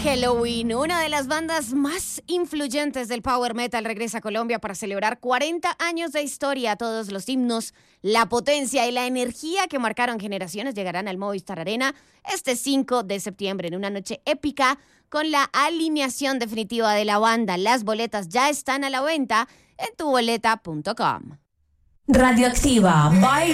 Helloween, una de las bandas más influyentes del power metal, regresa a Colombia para celebrar 40 años de historia. Todos los himnos, la potencia y la energía que marcaron generaciones llegarán al Movistar Arena este 5 de septiembre en una noche épica con la alineación definitiva de la banda. Las boletas ya están a la venta en tuboleta.com. Radioactiva by